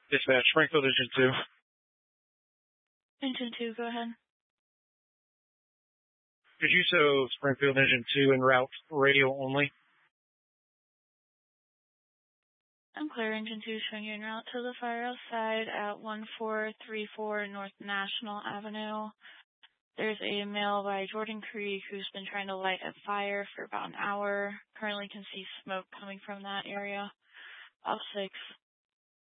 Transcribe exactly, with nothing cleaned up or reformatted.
Dispatch, Springfield Engine two. Engine two, go ahead. Could you show Springfield Engine two en route radio only? I'm clear. Engine two showing you en route to the firehouse side at one four three four North National Avenue. There's a male by Jordan Creek who's been trying to light a fire for about an hour. Currently can see smoke coming from that area. Off six.